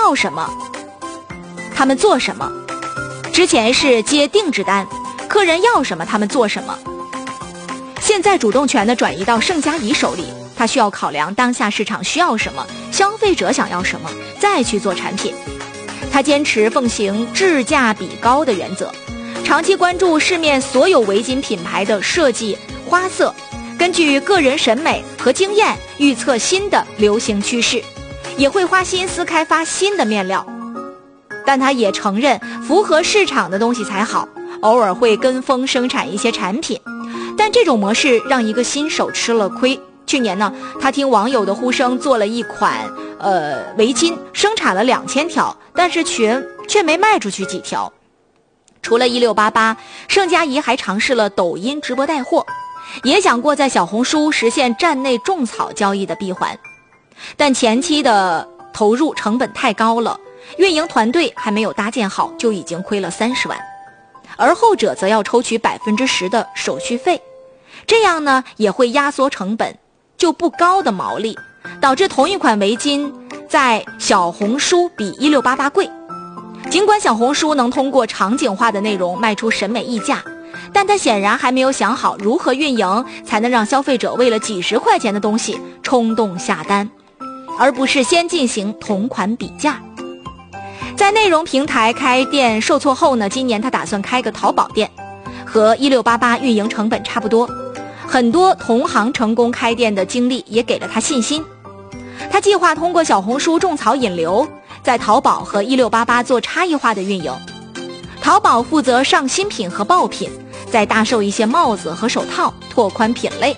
要什么他们做什么。之前是接定制单，客人要什么他们做什么。现在主动权呢转移到盛佳怡手里，他需要考量当下市场需要什么，消费者想要什么，再去做产品。他坚持奉行质价比高的原则，长期关注市面所有围巾品牌的设计花色，根据个人审美和经验预测新的流行趋势，也会花心思开发新的面料。但他也承认符合市场的东西才好，偶尔会跟风生产一些产品，但这种模式让一个新手吃了亏。去年呢，他听网友的呼声做了一款围巾，生产了2000条，但是却没卖出去几条。除了1688，盛佳怡还尝试了抖音直播带货，也想过在小红书实现站内种草交易的闭环，但前期的投入成本太高了，运营团队还没有搭建好，就已经亏了30万，而后者则要抽取10%的手续费，这样呢也会压缩成本，就不高的毛利，导致同一款围巾在小红书比1688贵。尽管小红书能通过场景化的内容卖出审美溢价，但他显然还没有想好如何运营才能让消费者为了几十块钱的东西冲动下单，而不是先进行同款比价。在内容平台开店受挫后呢，今年他打算开个淘宝店，和1688运营成本差不多。很多同行成功开店的经历也给了他信心。他计划通过小红书种草引流，在淘宝和1688做差异化的运营。淘宝负责上新品和爆品，再大售一些帽子和手套，拓宽品类。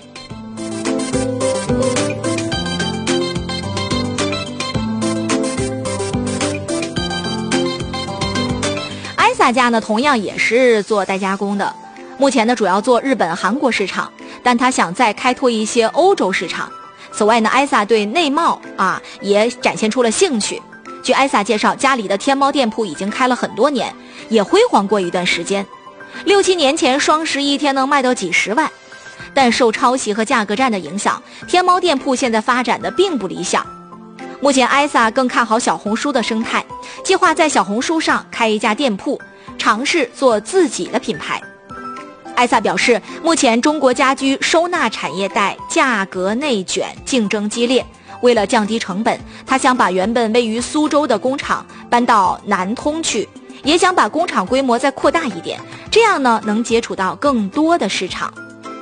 艾萨家呢，同样也是做代加工的，目前呢主要做日本、韩国市场，但他想再开拓一些欧洲市场。此外呢，艾萨对内贸也展现出了兴趣。据艾萨介绍，家里的天猫店铺已经开了很多年，也辉煌过一段时间。6、7年前双十一天能卖到几十万，但受抄袭和价格战的影响，天猫店铺现在发展的并不理想。目前艾萨更看好小红书的生态，计划在小红书上开一家店铺，尝试做自己的品牌。艾萨表示，目前中国家居收纳产业带价格内卷，竞争激烈。为了降低成本，他想把原本位于苏州的工厂搬到南通去，也想把工厂规模再扩大一点，这样呢能接触到更多的市场。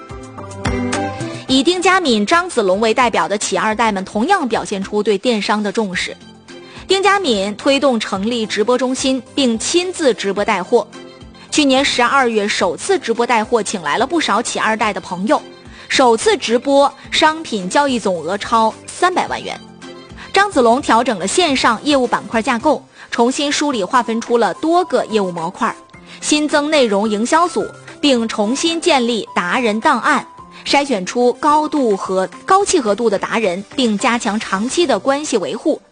以丁家敏、张子龙为代表的企二代们同样表现出对电商的重视。丁家敏推动成立直播中心，并亲自直播带货。去年12月首次直播带货，请来了不少企二代的朋友，首次直播商品交易总额超300万元。张子龙调整了线上业务板块架构，重新梳理划分出了多个业务模块，新增内容营销组，并重新建立达人档案，筛选出高契合度的达人，并加强长期的关系维护，